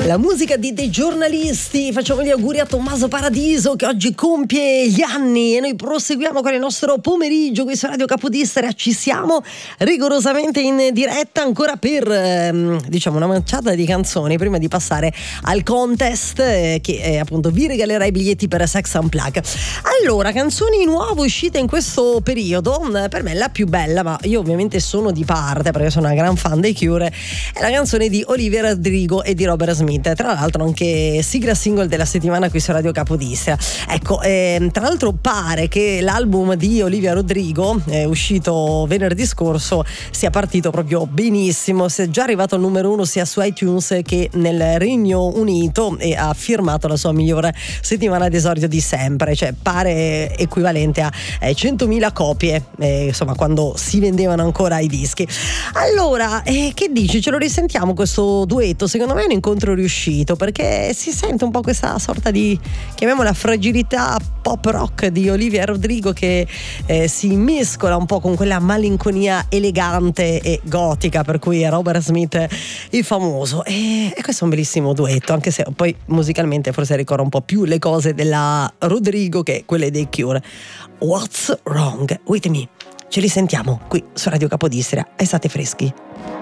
La musica dei giornalisti. Facciamo gli auguri a Tommaso Paradiso che oggi compie gli anni e noi proseguiamo con il nostro pomeriggio qui su Radio Capodistria. Ci siamo rigorosamente in diretta ancora per diciamo una manciata di canzoni prima di passare al contest che appunto vi regalerà i biglietti per Sex Unplugged. Allora, canzoni nuove uscite in questo periodo, per me la più bella, ma io ovviamente sono di parte perché sono una gran fan dei Cure, è la canzone di Olivia Rodrigo e di Robert Smith, tra l'altro anche sigla single della settimana qui su Radio Capodistria. Ecco, tra l'altro pare che l'album di Olivia Rodrigo uscito venerdì scorso sia partito proprio benissimo, sia già arrivato al numero 1 sia su iTunes che nel Regno Unito e ha firmato la sua migliore settimana d'esordio di sempre, cioè pare equivalente a 100.000 copie, insomma, quando si vendevano ancora i dischi. Allora, che dici? Ce lo risentiamo questo duetto? Secondo me è un incontro riuscito perché si sente un po' questa sorta di, chiamiamola, fragilità pop rock di Olivia Rodrigo che si mescola un po' con quella malinconia elegante e gotica per cui è Robert Smith il famoso, e questo è un bellissimo duetto, anche se poi musicalmente forse ricorda un po' più le cose della Rodrigo che quelle dei Cure. What's Wrong With Me? Ce li sentiamo qui su Radio Capodistria, e state freschi.